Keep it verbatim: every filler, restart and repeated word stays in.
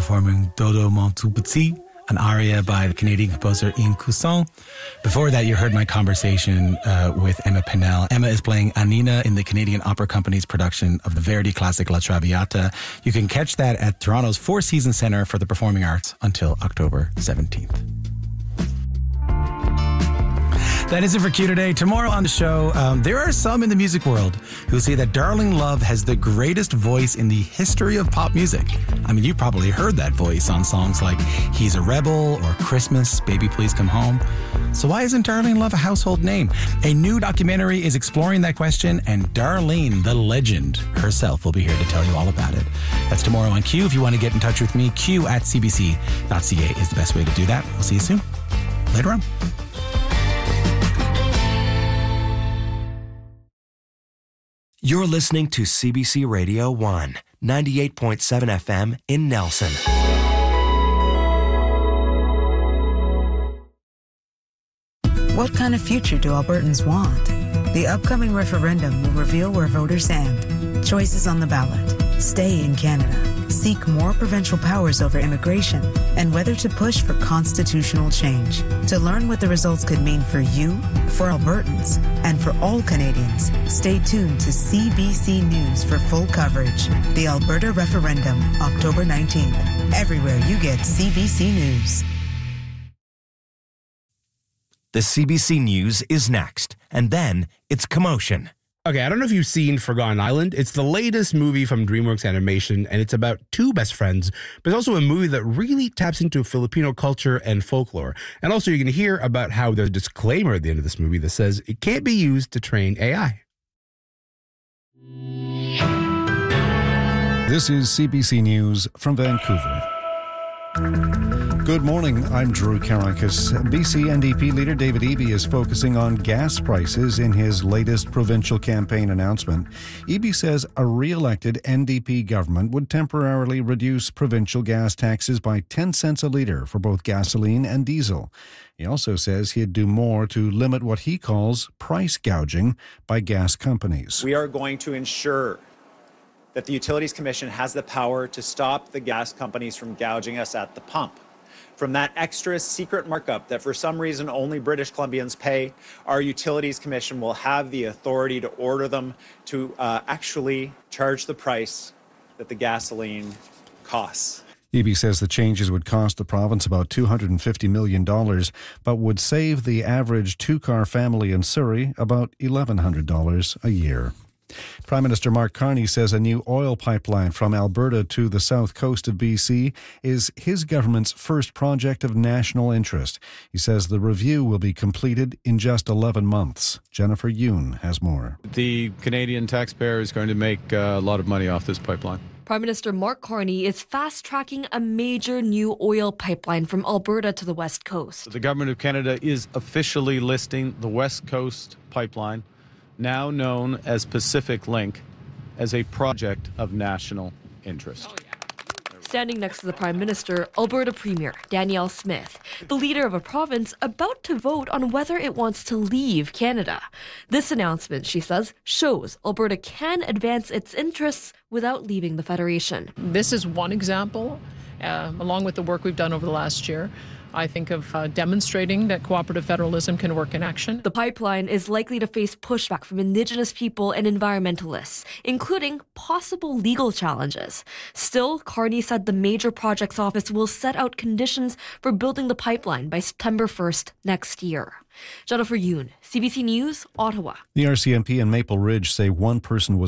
performing Dodo Mon Tout Petit, an aria by the Canadian composer Ian Cusson. Before that, you heard my conversation uh, with Emma Pennell. Emma is playing Anina in the Canadian Opera Company's production of the Verdi classic La Traviata. You can catch that at Toronto's Four Seasons Centre for the Performing Arts until October seventeenth. That is it for Q today. Tomorrow on the show, um, there are some in the music world who say that Darlene Love has the greatest voice in the history of pop music. I mean, you probably heard that voice on songs like He's a Rebel or Christmas, Baby Please Come Home. So why isn't Darlene Love a household name? A new documentary is exploring that question, and Darlene, the legend herself, will be here to tell you all about it. That's tomorrow on Q. If you want to get in touch with me, q at c b c dot c a is the best way to do that. We'll see you soon. Later on. You're listening to C B C Radio one, ninety-eight point seven F M in Nelson. What kind of future do Albertans want? The upcoming referendum will reveal where voters stand. Choices on the ballot: stay in Canada, seek more provincial powers over immigration, and whether to push for constitutional change. To learn what the results could mean for you, for Albertans, and for all Canadians, stay tuned to C B C News for full coverage. The Alberta Referendum, October nineteenth. Everywhere you get C B C News. The C B C News is next, and then it's Commotion. Okay, I don't know if you've seen Forgotten Island. It's the latest movie from DreamWorks Animation, and it's about two best friends, but it's also a movie that really taps into Filipino culture and folklore. And also you're going to hear about how there's a disclaimer at the end of this movie that says it can't be used to train A I. This is C B C News from Vancouver. Good morning, I'm Drew Karakis. B C N D P leader David Eby is focusing on gas prices in his latest provincial campaign announcement. Eby says a re-elected N D P government would temporarily reduce provincial gas taxes by ten cents a litre for both gasoline and diesel. He also says he'd do more to limit what he calls price gouging by gas companies. We are going to ensure that the Utilities Commission has the power to stop the gas companies from gouging us at the pump. From that extra secret markup that for some reason only British Columbians pay, our Utilities Commission will have the authority to order them to uh, actually charge the price that the gasoline costs. Eby says the changes would cost the province about two hundred fifty million dollars, but would save the average two-car family in Surrey about eleven hundred dollars a year. Prime Minister Mark Carney says a new oil pipeline from Alberta to the south coast of B C is his government's first project of national interest. He says the review will be completed in just eleven months. Jennifer Yoon has more. The Canadian taxpayer is going to make uh, a lot of money off this pipeline. Prime Minister Mark Carney is fast-tracking a major new oil pipeline from Alberta to the West Coast. The Government of Canada is officially listing the West Coast Pipeline, now known as Pacific Link, as a project of national interest. Oh, yeah. Standing next to the Prime Minister, Alberta Premier Danielle Smith, the leader of a province about to vote on whether it wants to leave Canada. This announcement, she says, shows Alberta can advance its interests without leaving the Federation. This is one example, uh, along with the work we've done over the last year, I think, of uh, demonstrating that cooperative federalism can work in action. The pipeline is likely to face pushback from Indigenous people and environmentalists, including possible legal challenges. Still, Carney said the Major Projects Office will set out conditions for building the pipeline by September first next year. Jennifer Yoon, C B C News, Ottawa. The R C M P and Maple Ridge say one person was